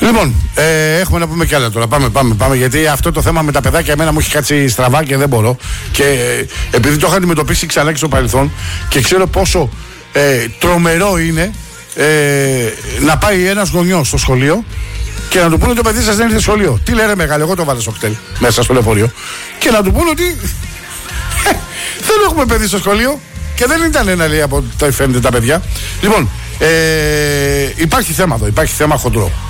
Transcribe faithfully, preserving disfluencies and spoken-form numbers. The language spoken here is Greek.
Λοιπόν, ε, έχουμε να πούμε κι άλλα τώρα. Πάμε, πάμε, πάμε. Γιατί αυτό το θέμα με τα παιδάκια εμένα μου έχει κάτσει στραβά και δεν μπορώ. Και ε, επειδή το έχω αντιμετωπίσει ξανά και στο παρελθόν και ξέρω πόσο ε, τρομερό είναι ε, να πάει ένας γονιός στο σχολείο και να του πούνε ότι το παιδί σας δεν ήρθε στο σχολείο. Τι λένε μεγάλο, εγώ το βάλω στο κτέλ μέσα στο λεωφορείο. Και να του πούνε ότι ε, δεν έχουμε παιδί στο σχολείο. Και δεν ήταν ένα, λέει, από τα φαίνεται τα παιδιά. Λοιπόν, ε, υπάρχει θέμα εδώ, υπάρχει θέμα χοντρό.